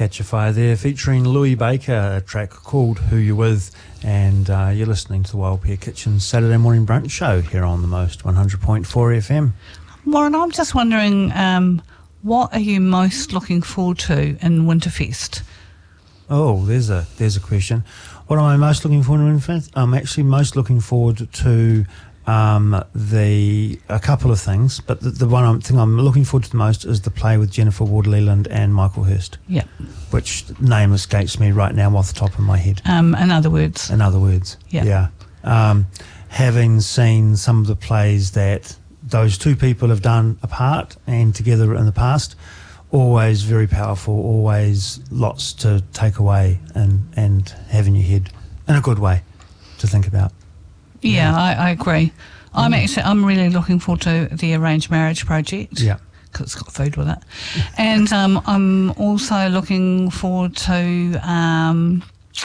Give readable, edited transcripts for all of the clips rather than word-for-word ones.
Catch a Fire there, featuring Louis Baker, a track called Who You With, and you're listening to the Wild Pear Kitchen Saturday morning brunch show here on the Most 100.4 FM. Warren, I'm just wondering, what are you most looking forward to in Winterfest? Oh, there's a question. What am I most looking forward to in Winterfest? I'm actually most looking forward to a couple of things, but the thing I'm looking forward to the most is the play with Jennifer Ward-Leland and Michael Hurst. Yeah. Which name escapes me right now off the top of my head. In other words. Yeah. Having seen some of the plays that those two people have done apart and together in the past, always very powerful, always lots to take away and have in your head in a good way to think about. Yeah, I agree. I'm really looking forward to the Arranged Marriage Project. Yeah. Because it's got food with it. And I'm also looking forward to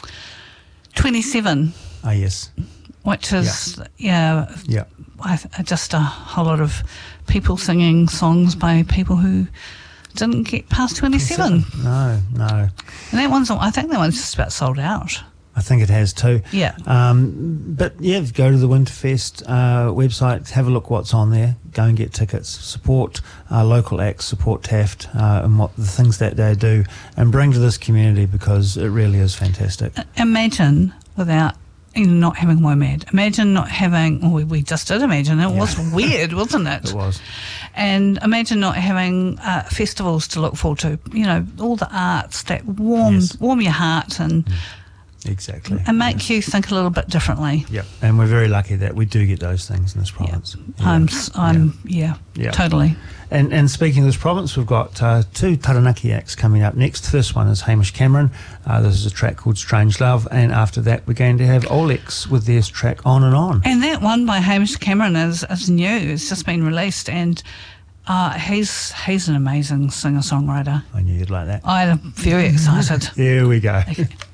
27. Ah, yes. Which is, just a whole lot of people singing songs by people who didn't get past 27. No. And I think that one's just about sold out. I think it has too. Yeah. But yeah, go to the Winterfest website, have a look what's on there, go and get tickets, support local acts, support Taft and what the things that they do, and bring to this community because it really is fantastic. Imagine without not having WOMAD. Imagine not having, we just did imagine, it was weird, wasn't it? It was. And imagine not having festivals to look forward to, all the arts that warm your heart and... Exactly. And make you think a little bit differently. Yep. And we're very lucky that we do get those things in this province. Totally. And speaking of this province, we've got two Taranaki acts coming up next. This one is Hamish Cameron. This is a track called Strange Love. And after that, we're going to have Olex with their track On and On. And that one by Hamish Cameron is new. It's just been released and... he's an amazing singer-songwriter. I knew you'd like that. I'm very excited. Here we go.